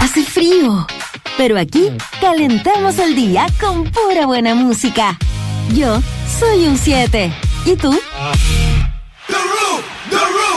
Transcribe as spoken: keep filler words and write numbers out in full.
Hace frío, pero aquí calentamos el día con pura buena música. Yo soy un siete. ¿Y tú?